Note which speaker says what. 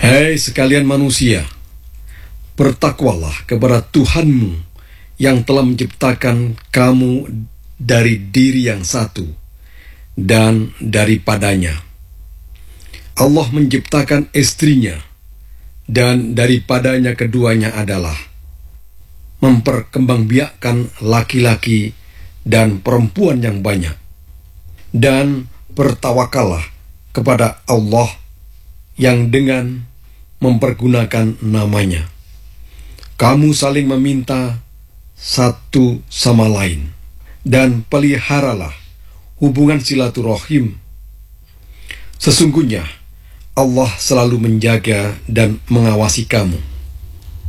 Speaker 1: Hai sekalian manusia, bertakwalah kepada Tuhanmu yang telah menciptakan kamu dari diri yang satu dan daripadanya Allah menciptakan istrinya, dan daripadanya keduanya adalah memperkembangbiakkan laki-laki dan perempuan yang banyak. Dan bertawakallah kepada Allah yang dengan mempergunakan namanya kamu saling meminta satu sama lain, dan peliharalah hubungan silaturahim. Sesungguhnya Allah selalu menjaga dan mengawasi kamu.